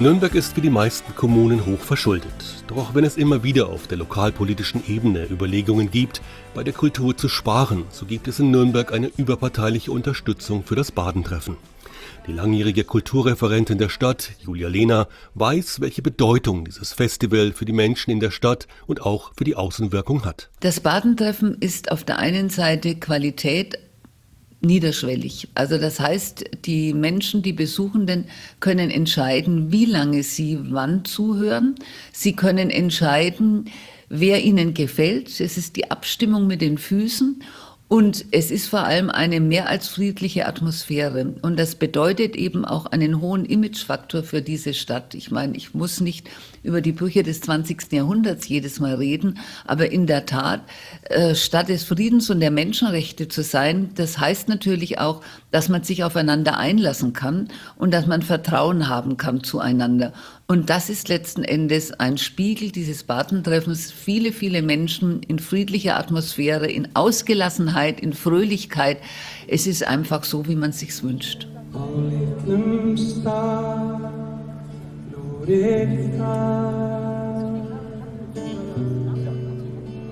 Nürnberg ist wie die meisten Kommunen hoch verschuldet. Doch auch wenn es immer wieder auf der lokalpolitischen Ebene Überlegungen gibt, bei der Kultur zu sparen, so gibt es in Nürnberg eine überparteiliche Unterstützung für das Badentreffen. Die langjährige Kulturreferentin der Stadt, Julia Lehner, weiß, welche Bedeutung dieses Festival für die Menschen in der Stadt und auch für die Außenwirkung hat. Das Badentreffen ist auf der einen Seite Qualität, niederschwellig. Also das heißt, die Menschen, die Besuchenden können entscheiden, wie lange sie wann zuhören. Sie können entscheiden, wer ihnen gefällt. Es ist die Abstimmung mit den Füßen. Und es ist vor allem eine mehr als friedliche Atmosphäre. Und das bedeutet eben auch einen hohen Imagefaktor für diese Stadt. Ich meine, ich muss nicht über die Brüche des 20. Jahrhunderts jedes Mal reden, aber in der Tat, Stadt des Friedens und der Menschenrechte zu sein, das heißt natürlich auch, dass man sich aufeinander einlassen kann und dass man Vertrauen haben kann zueinander. Und das ist letzten Endes ein Spiegel dieses Badentreffens. Viele, viele Menschen in friedlicher Atmosphäre, in Ausgelassenheit, in Fröhlichkeit. Es ist einfach so, wie man es sich wünscht. Only blue star, Lord, if I